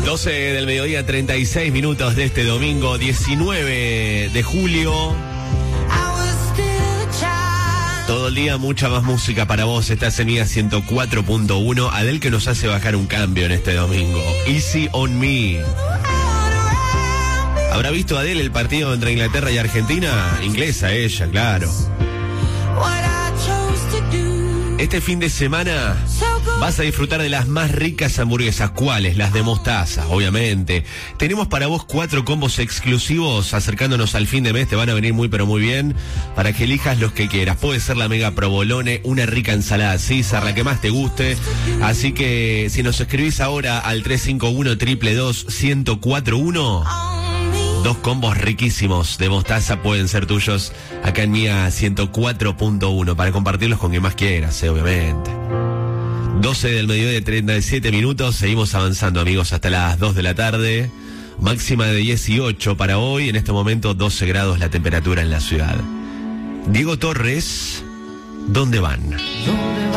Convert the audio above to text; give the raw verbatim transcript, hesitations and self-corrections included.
doce del mediodía, treinta y seis minutos de este domingo, diecinueve de julio. Todo el día, mucha más música para vos. Estás en Mía ciento cuatro punto uno. Adel, que nos hace bajar un cambio en este domingo. Easy on me. ¿Habrá visto Adel el partido entre Inglaterra y Argentina? Inglesa ella, claro. Este fin de semana vas a disfrutar de las más ricas hamburguesas. ¿Cuáles? Las de mostaza, obviamente. Tenemos para vos cuatro combos exclusivos acercándonos al fin de mes. Te van a venir muy pero muy bien para que elijas los que quieras. Puede ser la mega provolone, una rica ensalada César, la que más te guste. Así que si nos escribís ahora al tres cinco uno, dos dos dos, uno cero cuatro uno... Dos combos riquísimos de mostaza pueden ser tuyos acá en Mía ciento cuatro punto uno para compartirlos con quien más quieras, eh, obviamente. doce del mediodía de treinta y siete minutos. Seguimos avanzando, amigos, hasta las dos de la tarde. Máxima de dieciocho para hoy. En este momento doce grados la temperatura en la ciudad. Diego Torres, ¿dónde van?